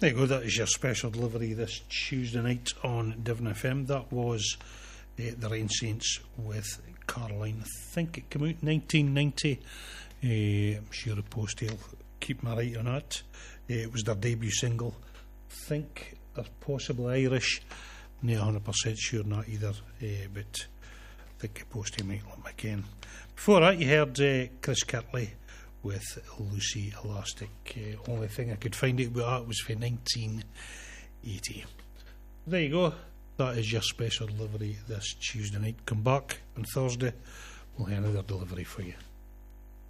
There you go, that is your special delivery this Tuesday night on Devon FM. That was the Rain Saints with Caroline. I think it came out in 1990. I'm sure the post will keep me right on that. It was their debut single. I think they're possibly Irish. Not 100% sure on that either, but I think the post might let me again. Before that, you heard Chris Kirtley with Lucy Elastic. Only thing I could find out about that was for 1980. There you go. That is your special delivery this Tuesday night. Come back on Thursday, we'll have another delivery for you.